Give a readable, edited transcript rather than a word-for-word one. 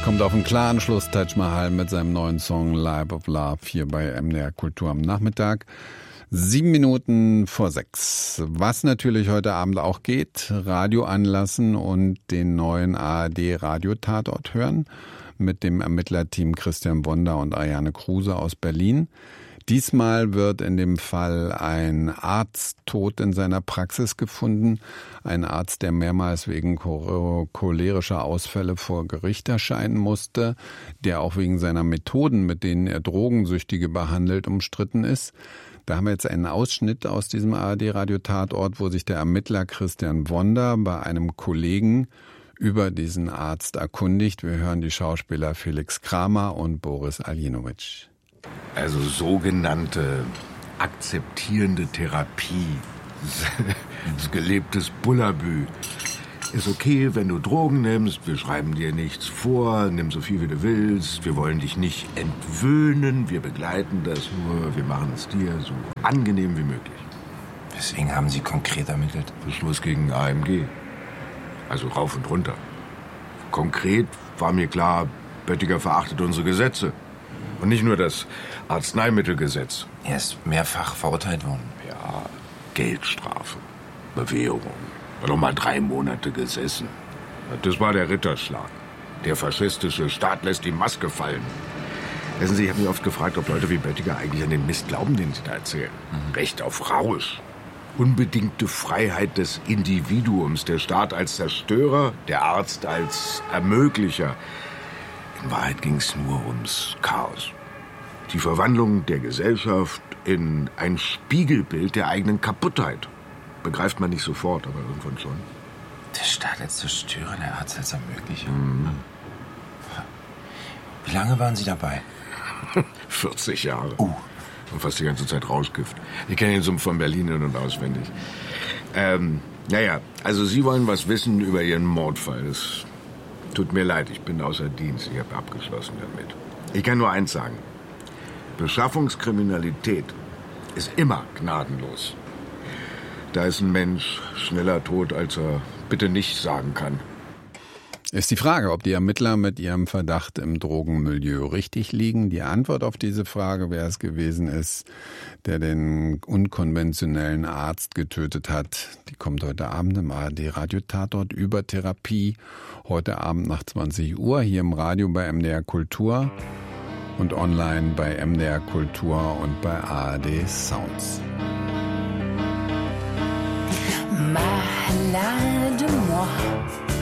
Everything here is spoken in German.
Kommt auf einen klaren Schluss Taj Mahal mit seinem neuen Song Life of Love hier bei MDR Kultur am Nachmittag. 7 Minuten vor 6. Was natürlich heute Abend auch geht, Radio anlassen und den neuen ARD-Radio-Tatort hören mit dem Ermittlerteam Christian Wonder und Ariane Kruse aus Berlin. Diesmal wird in dem Fall ein Arzt tot in seiner Praxis gefunden. Ein Arzt, der mehrmals wegen cholerischer Ausfälle vor Gericht erscheinen musste, der auch wegen seiner Methoden, mit denen er Drogensüchtige behandelt, umstritten ist. Da haben wir jetzt einen Ausschnitt aus diesem ARD-Radio-Tatort, wo sich der Ermittler Christian Wonder bei einem Kollegen über diesen Arzt erkundigt. Wir hören die Schauspieler Felix Kramer und Boris Aljinovic. Also sogenannte akzeptierende Therapie, das gelebtes Bullabü. Ist okay, wenn du Drogen nimmst, wir schreiben dir nichts vor, nimm so viel wie du willst, wir wollen dich nicht entwöhnen, wir begleiten das nur, wir machen es dir so angenehm wie möglich. Weswegen haben Sie konkret ermittelt? Beschluss gegen AMG, also rauf und runter. Konkret war mir klar, Böttiger verachtet unsere Gesetze. Und nicht nur das Arzneimittelgesetz. Er ist mehrfach verurteilt worden. Ja, Geldstrafe, Bewährung. Hat noch mal 3 Monate gesessen. Das war der Ritterschlag. Der faschistische Staat lässt die Maske fallen. Wissen Sie, ich habe mich oft gefragt, ob Leute wie Böttiger eigentlich an den Mist glauben, den sie da erzählen. Recht auf Rausch. Unbedingte Freiheit des Individuums. Der Staat als Zerstörer, der Arzt als Ermöglicher. In Wahrheit ging es nur ums Chaos. Die Verwandlung der Gesellschaft in ein Spiegelbild der eigenen Kaputtheit. Begreift man nicht sofort, aber irgendwann schon. Der Staat als Zerstörer, der Arzt als Ermöglicher. Wie lange waren Sie dabei? 40 Jahre. Und fast die ganze Zeit Rauschgift. Ich kenne den Sumpf von Berlin in- und auswendig. Naja, also Sie wollen was wissen über Ihren Mordfall. Das tut mir leid, ich bin außer Dienst. Ich habe abgeschlossen damit. Ich kann nur eins sagen. Beschaffungskriminalität ist immer gnadenlos. Da ist ein Mensch schneller tot, als er bitte nicht sagen kann. Ist die Frage, ob die Ermittler mit ihrem Verdacht im Drogenmilieu richtig liegen. Die Antwort auf diese Frage, wer es gewesen ist, der den unkonventionellen Arzt getötet hat, die kommt heute Abend im ARD-Radio-Tatort über Therapie. Heute Abend nach 20 Uhr hier im Radio bei MDR Kultur und online bei MDR Kultur und bei ARD Sounds. Malade moi.